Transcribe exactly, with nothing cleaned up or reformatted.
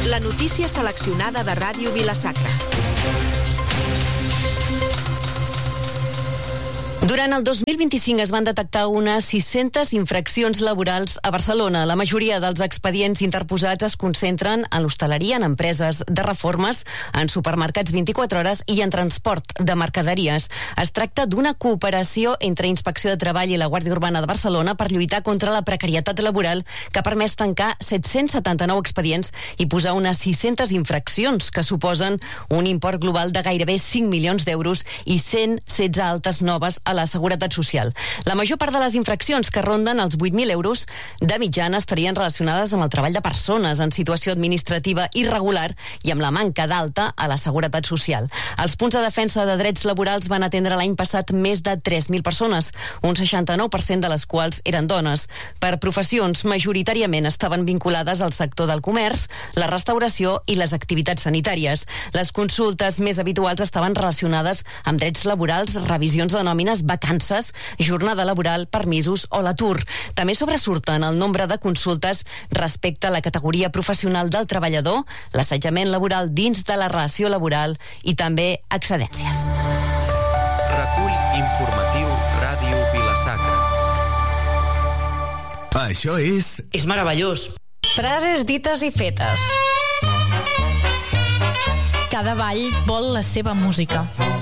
La notícia seleccionada de Ràdio Vila-sacra. Durant el dos mil vint-i-cinc es van detectar unes sis-centes infraccions laborals a Barcelona. La majoria dels expedients interposats es concentren en l'hostaleria, en empreses de reformes, en supermercats vint-i-quatre hores i en transport de mercaderies. Es tracta d'una cooperació entre Inspecció de Treball i la Guàrdia Urbana de Barcelona per lluitar contra la precarietat laboral, que ha permès tancar set-cents setanta-nou expedients i posar unes sis-centes infraccions, que suposen un import global de gairebé cinc milions d'euros i cent setze altes noves a la Seguretat Social. La major part de les infraccions, que ronden els vuit mil euros de mitjana, estarien relacionades amb el treball de persones en situació administrativa irregular i amb la manca d'alta a la Seguretat Social. Els punts de defensa de drets laborals van atendre l'any passat més de tres mil persones, un seixanta-nou per cent de les quals eren dones. Per professions, majoritàriament estaven vinculades al sector del comerç, la restauració i les activitats sanitàries. Les consultes més habituals estaven relacionades amb drets laborals, revisions de nòmines, vacances, jornada laboral, permisos o l'atur. També sobresurten el nombre de consultes respecte a la categoria professional del treballador, l'assetjament laboral dins de la relació laboral i també excedències. Recull informatiu Ràdio Vila-sacra. Això és... És meravellós. Frases dites i fetes. Cada ball vol la seva música.